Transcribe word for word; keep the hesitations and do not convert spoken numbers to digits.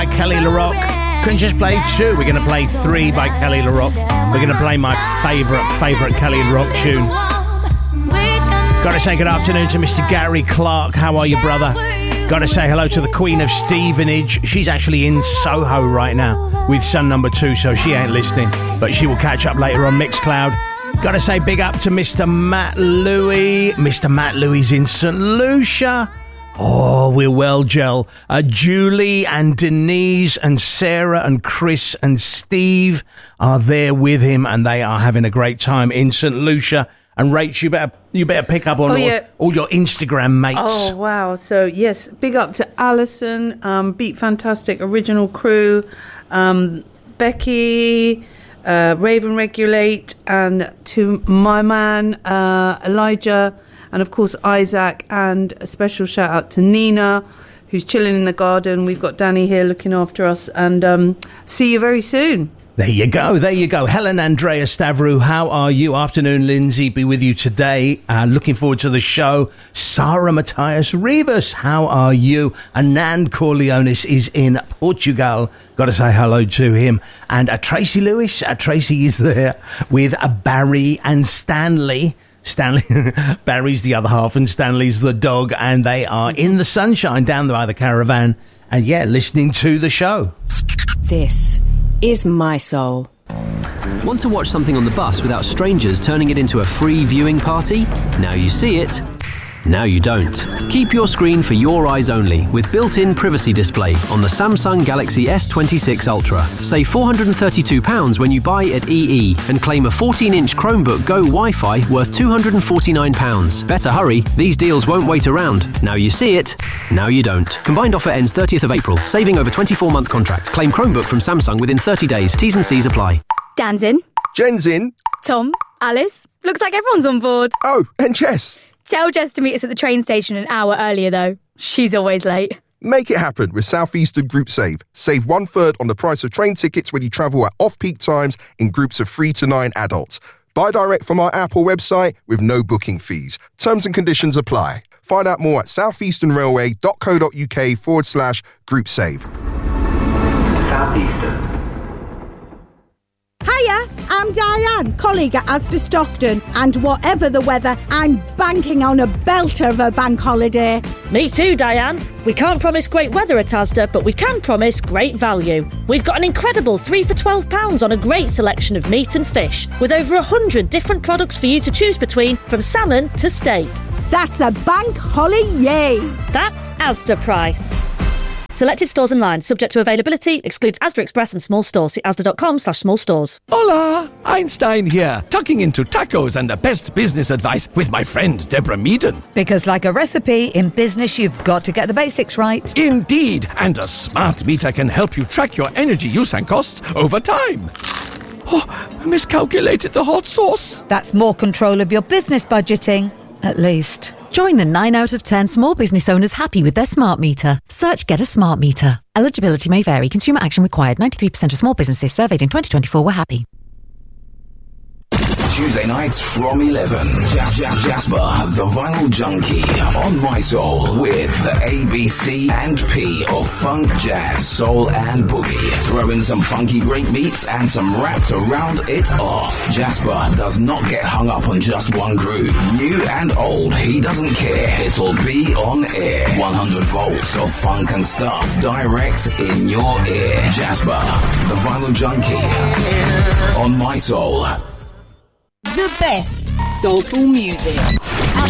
Kelly LaRock. Couldn't just play two, we're going to play three by Kelly LaRock. We're going to play my favourite, favourite Kelly LaRock tune. Got to say good afternoon to Mister Gary Clark. How are you, brother? Got to say hello to the Queen of Stevenage. She's actually in Soho right now with son number two, so she ain't listening, but she will catch up later on Mixcloud. Got to say big up to Mister Matt Louis. Mister Matt Louis in Saint Lucia. Oh, we're well, Gel. Uh, Julie and Denise and Sarah and Chris and Steve are there with him, and they are having a great time in Saint Lucia. And Rach, you better you better pick up on oh, all, yeah. all your Instagram mates. Oh, wow. So, yes, big up to Alison, um, Beat Fantastic Original Crew, um, Becky, uh, Raven Regulate, and to my man, uh, Elijah, and, of course, Isaac, and a special shout-out to Nina, who's chilling in the garden. We've got Danny here looking after us, and um, see you very soon. There you go, there you go. Helen Andrea Stavru, how are you? Afternoon, Lindsay, be with you today. Uh, looking forward to the show. Sarah Matthias Rivas, how are you? Anand Corleonis is in Portugal. Got to say hello to him. And uh, Tracy Lewis, uh, Tracy is there with uh, Barry and Stanley. Stanley, Barry's the other half and Stanley's the dog, and they are in the sunshine down there by the caravan. And yeah, listening to the show. This is My Soul. Want to watch something on the bus without strangers turning it into a free viewing party? Now you see it. Now you don't. Keep your screen for your eyes only with built-in privacy display on the Samsung Galaxy S twenty-six Ultra. Save four hundred thirty-two pounds when you buy at E E and claim a fourteen-inch Chromebook Go Wi-Fi worth two hundred forty-nine pounds. Better hurry, these deals won't wait around. Now you see it, now you don't. Combined offer ends thirtieth of April. Saving over twenty-four month contract. Claim Chromebook from Samsung within thirty days. T's and C's apply. Dan's in. Jen's in. Tom, Alice. Looks like everyone's on board. Oh, and Jess. Tell Jess to meet us at the train station an hour earlier, though. She's always late. Make it happen with South Eastern Group Save. Save one third on the price of train tickets when you travel at off-peak times in groups of three to nine adults. Buy direct from our app or website with no booking fees. Terms and conditions apply. Find out more at southeasternrailway.co.uk forward slash group save. Southeastern. Hiya, I'm Diane, colleague at Asda Stockton, and whatever the weather, I'm banking on a belter of a bank holiday. Me too, Diane. We can't promise great weather at Asda, but we can promise great value. We've got an incredible three for twelve pounds on a great selection of meat and fish, with over one hundred different products for you to choose between, from salmon to steak. That's a bank holiday. That's Asda price. Selected stores and lines, subject to availability, excludes Asda Express and small stores. See asda.com slash small stores. Hola, Einstein here, tucking into tacos and the best business advice with my friend Deborah Meaden. Because like a recipe, in business you've got to get the basics right. Indeed, and a smart meter can help you track your energy use and costs over time. Oh, I miscalculated the hot sauce. That's more control of your business budgeting, at least. Join the nine out of ten small business owners happy with their smart meter. Search Get a Smart Meter. Eligibility may vary. Consumer action required. ninety-three percent of small businesses surveyed in twenty twenty-four were happy. Tuesday nights from eleven. Jasper, the Vinyl Junkie, on My Soul with the A, B, C and P of funk, jazz, soul and boogie. Throw in some funky break beats and some rap to round it off. Jasper does not get hung up on just one groove. New and old, he doesn't care. It'll be on air. one hundred volts of funk and stuff direct in your ear. Jasper, the Vinyl Junkie, on My Soul. The best soulful music. And